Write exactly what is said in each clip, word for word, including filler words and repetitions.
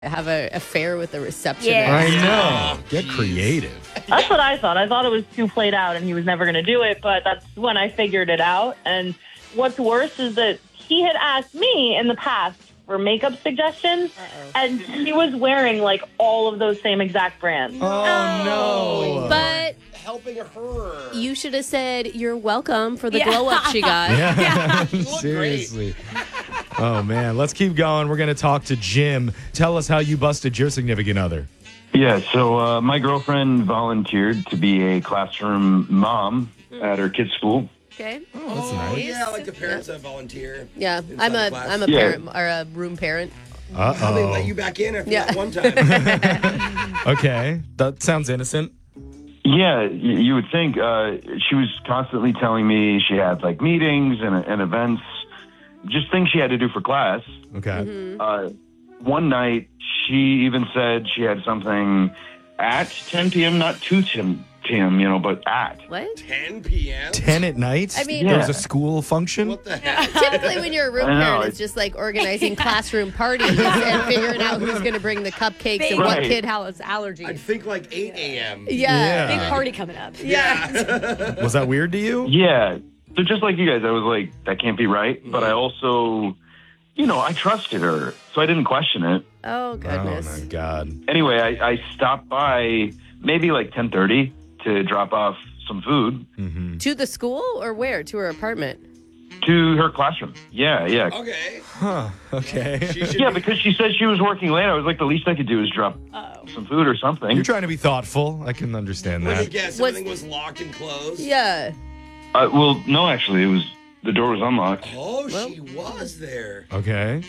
have an affair with the receptionist. Yeah. I know. Get creative. That's what I thought. I thought it was too played out and he was never going to do it, but that's when I figured it out. And what's worse is that he had asked me in the past for makeup suggestions, Uh-oh. and he was wearing like all of those same exact brands. Oh, no. But helping her. you should have said you're welcome for the Yeah. glow up she got. Yeah. You look Seriously. Oh, man. Let's keep going. We're going to talk to Jim. Tell us how you busted your significant other. Yeah, so uh, my girlfriend volunteered to be a classroom mom at her kid's school. Okay. Oh, that's Oh, nice. yeah, like the parents that volunteer. Yeah, inside I'm the a class. I'm a Yeah. parent or a room parent. How they let Uh-oh. you back in after Yeah. that one time? Okay. That sounds innocent. Yeah, y- you would think. Uh, she was constantly telling me she had like meetings and, and events, just things she had to do for class. Okay. Uh, one night, she even said she had something at ten p.m., not two p.m., you know, but at. What? ten p.m.? ten at night? I mean- There was Yeah. a school function? What the heck? Typically, when you're a room I know, parent, I- it's just like organizing classroom parties and figuring out who's going to bring the cupcakes and what Right. kid has I'd allergies. think like eight a.m. Yeah. Big party coming up. Yeah. Was that weird to you? Yeah. So just like you guys, I was like, that can't be right. But I also, you know, I trusted her, so I didn't question it. Oh, Oh, goodness. my God. Anyway, I, I stopped by maybe like ten thirty to drop off some food Mm-hmm. To the school or where? To her apartment? to her classroom. Yeah, yeah. Okay. Huh. Okay. She should Yeah, be- because she said she was working late. I was like, the least I could do is drop Uh-oh. some food or something. You're trying to be thoughtful. I can understand Let me that. guess, What's- everything was locked and closed? Yeah. Uh, well, no, actually, it was the door was unlocked. Oh, Well- she was there. Okay.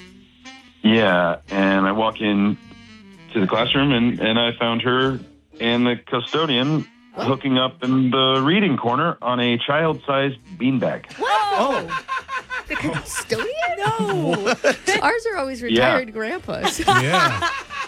Yeah, and I walk in to the classroom, and, and I found her and the custodian hooking up in the reading corner on a child-sized beanbag. Oh. The custodian? No. Ours are always retired grandpas. Yeah.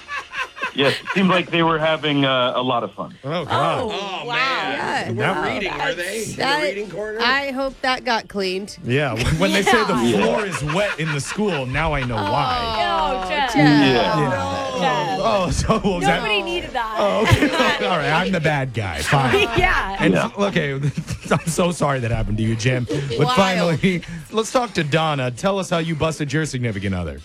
Yes, it seemed like they were having uh, a lot of fun. Oh, God. Oh, wow. man. Yeah. We're Wow. reading, are they? In That- the reading corner? I hope that got cleaned. Yeah. When they say the Yeah. floor is wet in the school, now I know why. Oh, Jeff. Jeff. Oh, Jeff. Oh, so what was that? Nobody needed that. Oh, okay. All right. I'm the bad guy. Fine. Yeah. And Yeah. okay, I'm so sorry that happened to you, Jim. But Wild. finally, let's talk to Donna. Tell us how you busted your significant other.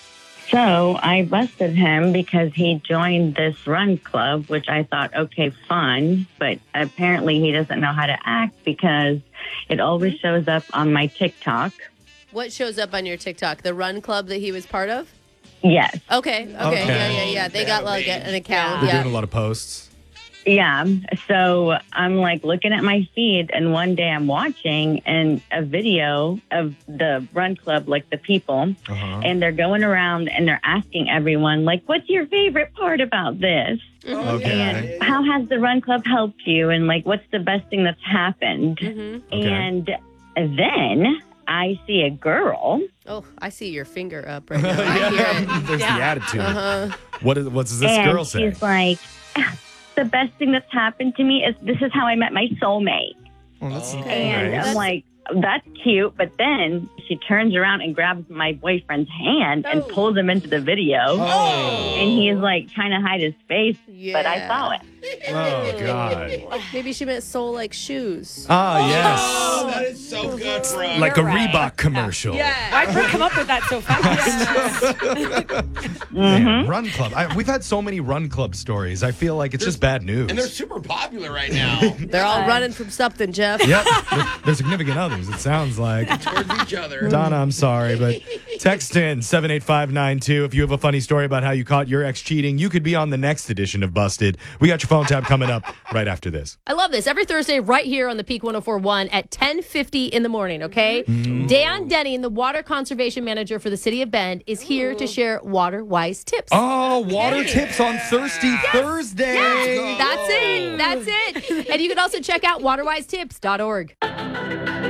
So I busted him because he joined this run club, which I thought, okay, fun. But apparently he doesn't know how to act because it always shows up on my TikTok. What shows up on your TikTok? The run club that he was part of? Yes. Okay. Okay. Okay. Yeah, yeah, yeah. They got like an account. They're Yeah. doing a lot of posts. Yeah. So I'm like looking at my feed, and one day I'm watching and a video of the run club, like the people, Uh-huh. and they're going around and they're asking everyone, like, what's your favorite part about this? Okay. And how has the run club helped you? And like, what's the best thing that's happened? Mhm. Okay. And then I see a girl. Oh, I see your finger up right now. I hear yeah. it. There's the Yeah. attitude. Uh-huh. What is what does this and girl say? she's like, the best thing that's happened to me is this is how I met my soulmate. Oh, that's Okay. And nice. I'm like, that's cute. But then she turns around and grabs my boyfriend's hand and Oh. pulls him into the video. Oh. And he's like trying to hide his face, Yeah. but I saw it. Oh, God. Maybe she meant soul like shoes. Ah, Oh, yes. that is so good, bro. Like a You're right. Reebok commercial. Why'd we come up with that so fast? Man, Run Club. I, we've had so many Run Club stories. I feel like it's just bad news. And they're super popular right now They're all running from something, Jeff. Yep. They're, they're significant others, it sounds like. towards each other. Donna, I'm sorry, but text in seven eight five nine two if you have a funny story about how you caught your ex cheating. You could be on the next edition of Busted. We got your phone tab coming up right after this. I love this. Every Thursday, right here on the Peak one oh four point one at ten fifty in the morning, okay? Dan Denning, the water conservation manager for the city of Bend, is here to share water-wise tips. Oh, water tips on Thirsty Thursday. That's it. That's it. And you can also check out water wise tips dot org.